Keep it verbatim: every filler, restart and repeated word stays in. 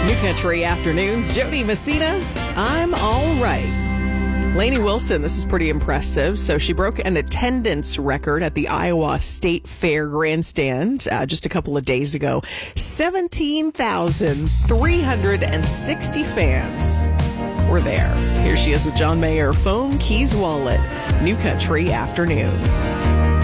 New Country Afternoons, Jody Messina, I'm all right. Lainey Wilson, this is pretty impressive. So she broke an attendance record at the Iowa State Fair Grandstand uh, just a couple of days ago. seventeen thousand three hundred sixty fans were there. Here she is with John Mayer, Phone Keys Wallet, New Country Afternoons.